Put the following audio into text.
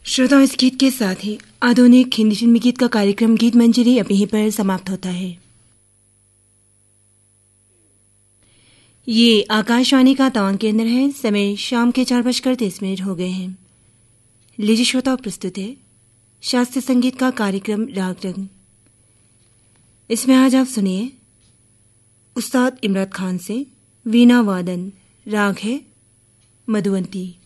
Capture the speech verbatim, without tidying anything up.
श्रोताओं, इस गीत के साथ ही आधुनिक हिंदी फिल्मी गीत का कार्यक्रम गीत मंजरी अब यहीं पर समाप्त होता है। ये आकाशवाणी का तवांग केंद्र है। समय शाम के चार बजकर तीस मिनट हो गए हैं। लीजिए श्रोताओं, प्रस्तुत है शास्त्रीय संगीत का कार्यक्रम राग रंग। इसमें आज आप सुनिए उस्ताद इमरात खान से वीणा वादन। राग है मधुवंती।